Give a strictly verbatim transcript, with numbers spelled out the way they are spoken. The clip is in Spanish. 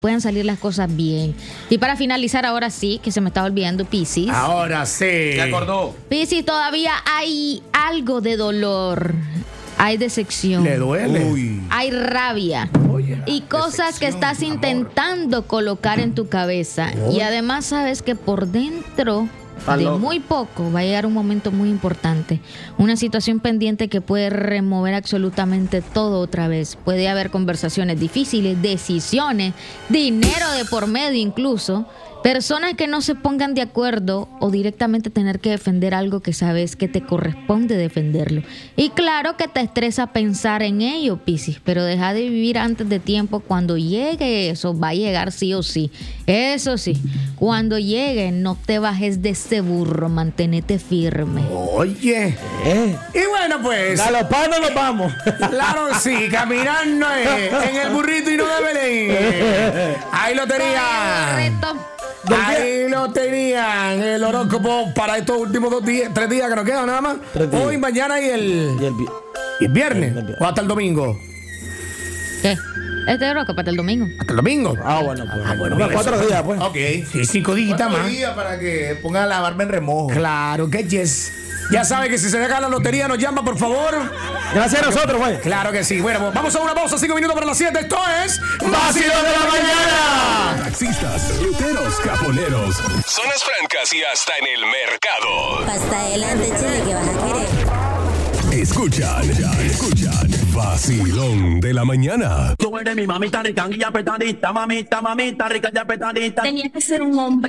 puedan salir las cosas bien. Y para finalizar, ahora sí, que se me estaba olvidando, Piscis. Ahora sí. ¿Qué acordó? Piscis, todavía hay algo de dolor. Hay decepción. Le duele. Uy. Hay rabia. Oye, Y cosas que estás amor. intentando colocar en tu cabeza. Oye. Y además sabes que por dentro Está de loca. muy poco va a llegar un momento muy importante. Una situación pendiente que puede remover absolutamente todo otra vez. Puede haber conversaciones difíciles, decisiones, dinero de por medio incluso. Personas que no se pongan de acuerdo o directamente tener que defender algo que sabes que te corresponde defenderlo. Y claro que te estresa pensar en ello, Piscis, pero deja de vivir antes de tiempo. Cuando llegue eso, va a llegar sí o sí. Eso sí, cuando llegue, no te bajes de ese burro, mantenete firme. Oye. ¿Eh? Y bueno, pues. Galopando nos vamos. Claro, sí, caminando eh, en el burrito y no de Belén. Ahí lo tenían. Correcto. Ahí lo tenían. El horóscopo para estos últimos dos días, tres días que nos quedan nada más. Tres días. Hoy, mañana y el, Y el vi- y el viernes. El viernes. O hasta el domingo. ¿Qué? Este es roca para el domingo. Hasta el domingo. Ah, bueno, pues. Ah, bueno, Unos mira, cuatro eso. días, pues. Ok, sí, cinco días más. días para que pongan la barba en remojo. Claro que yes. Ya sabe que si se deja la lotería nos llama, por favor. Gracias a nosotros, pues. Claro que sí. Bueno, pues vamos a una pausa, cinco minutos para las siete. Esto es Vacilón de la Mañana. Taxistas, ruteros, caponeros. Zonas francas y hasta en el mercado. Pasta adelante, chile, que vas a querer. Escuchan, escuchan. Vacilón de la Mañana. Tú eres mi mamita rica y apretadita, mamita, mamita rica y apretadita. Tenía que ser un hombre